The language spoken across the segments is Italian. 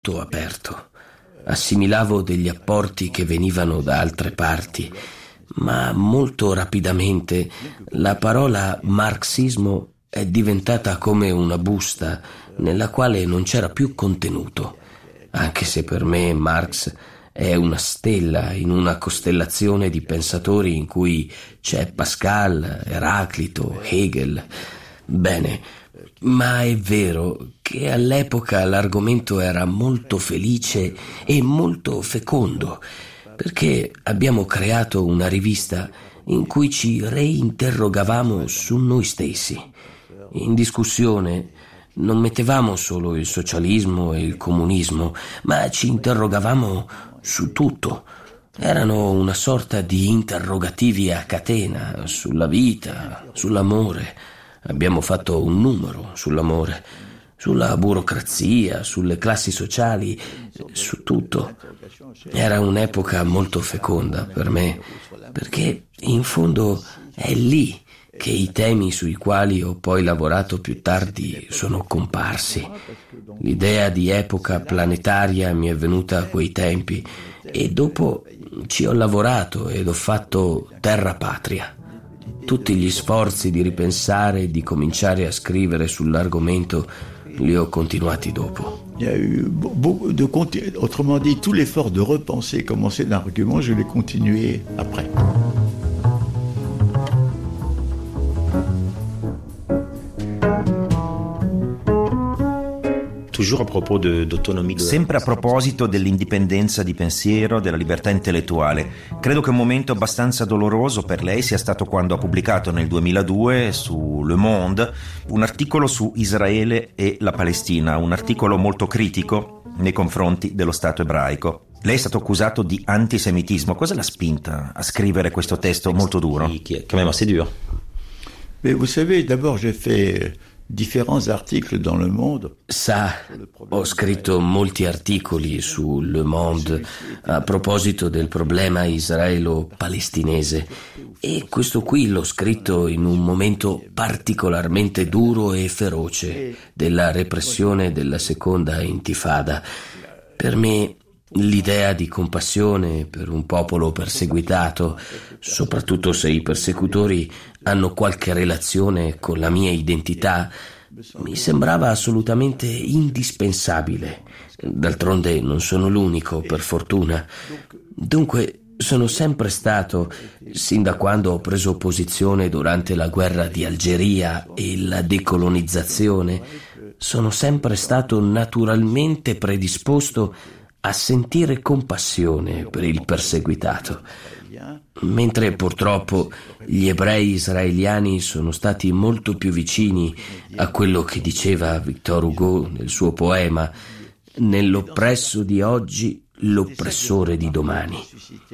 molto aperto. Assimilavo degli apporti che venivano da altre parti, ma molto rapidamente la parola marxismo è diventata come una busta nella quale non c'era più contenuto, anche se per me Marx è una stella in una costellazione di pensatori in cui c'è Pascal, Eraclito, Hegel. Bene, ma è vero che all'epoca l'argomento era molto felice e molto fecondo, perché abbiamo creato una rivista in cui ci reinterrogavamo su noi stessi. In discussione non mettevamo solo il socialismo e il comunismo, ma ci interrogavamo su tutto. Erano una sorta di interrogativi a catena sulla vita, sull'amore. Abbiamo fatto un numero sull'amore, sulla burocrazia, sulle classi sociali, su tutto. Era un'epoca molto feconda per me, perché in fondo è lì che i temi sui quali ho poi lavorato più tardi sono comparsi. L'idea di epoca planetaria mi è venuta a quei tempi e dopo ci ho lavorato ed ho fatto terra patria. Tutti gli sforzi di ripensare e di cominciare a scrivere sull'argomento li ho continuati dopo. Il y a eu beaucoup de autrement dit, tout l'effort de repenser et commencer d'un argument, je l'ai continué après. Sempre a proposito dell'indipendenza di pensiero, della libertà intellettuale, credo che un momento abbastanza doloroso per lei sia stato quando ha pubblicato nel 2002 su Le Monde un articolo su Israele e la Palestina, un articolo molto critico nei confronti dello Stato ebraico. Lei è stato accusato di antisemitismo. Cosa l'ha spinta a scrivere questo testo molto duro? Mais vous savez, d'abord j'ai fait différents articles dans Le Monde. Sa, ho scritto molti articoli su Le Monde a proposito del problema israelo-palestinese e questo qui l'ho scritto in un momento particolarmente duro e feroce della repressione della seconda intifada. Per me l'idea di compassione per un popolo perseguitato, soprattutto se i persecutori hanno qualche relazione con la mia identità, mi sembrava assolutamente indispensabile. D'altronde non sono l'unico, per fortuna. Dunque sono sempre stato, sin da quando ho preso posizione durante la guerra di Algeria e la decolonizzazione, sono sempre stato naturalmente predisposto a sentire compassione per il perseguitato, mentre purtroppo gli ebrei israeliani sono stati molto più vicini a quello che diceva Victor Hugo nel suo poema «Nell'oppresso di oggi, l'oppressore di domani».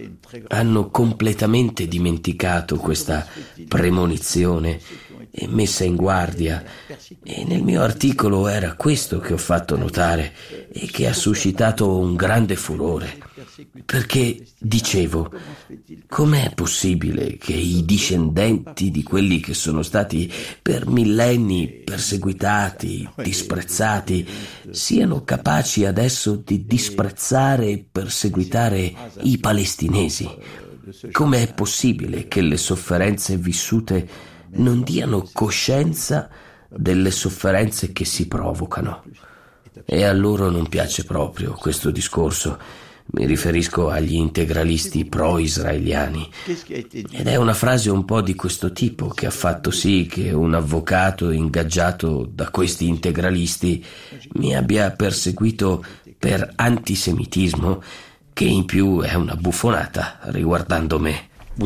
Hanno completamente dimenticato questa premonizione e messa in guardia, e nel mio articolo era questo che ho fatto notare e che ha suscitato un grande furore, perché dicevo: com'è possibile che i discendenti di quelli che sono stati per millenni perseguitati, disprezzati, siano capaci adesso di disprezzare e perseguitare i palestinesi? Com'è possibile che le sofferenze vissute non diano coscienza delle sofferenze che si provocano? E a loro non piace proprio questo discorso. Mi riferisco agli integralisti pro-israeliani. Ed è una frase un po' di questo tipo che ha fatto sì che un avvocato ingaggiato da questi integralisti mi abbia perseguito per antisemitismo, che in più è una buffonata riguardando me.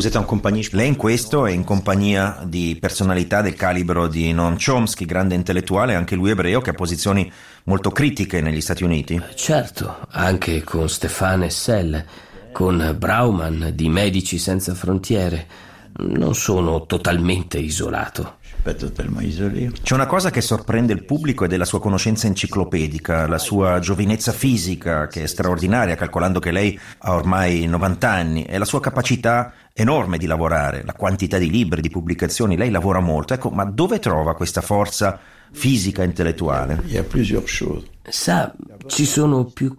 Lei in questo è in compagnia di personalità del calibro di Noam Chomsky, grande intellettuale, anche lui ebreo, che ha posizioni molto critiche negli Stati Uniti. Certo, anche con Stéphane Hessel, con Brauman di Medici Senza Frontiere. Non sono totalmente isolato. C'è una cosa che sorprende il pubblico ed è la sua conoscenza enciclopedica, la sua giovinezza fisica, che è straordinaria, calcolando che lei ha ormai 90 anni, e la sua capacità enorme di lavorare, la quantità di libri, di pubblicazioni. Lei lavora molto. Ecco, ma dove trova questa forza fisica e intellettuale? Sa, ci sono più